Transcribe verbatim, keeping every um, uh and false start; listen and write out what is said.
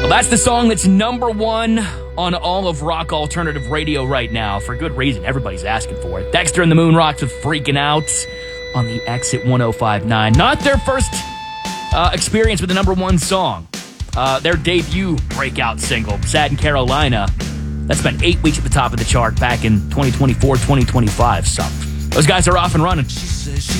Well, that's the song that's number one on all of rock alternative radio right now. For good reason. Everybody's asking for it. Dexter and the Moon Rocks with Freaking Out on the Exit one oh five point nine. Not their first uh, experience with the number one song. Uh, their debut breakout single, Sad in Carolina, that spent eight weeks at the top of the chart back in twenty twenty-four, twenty twenty-five. So those guys are off and running.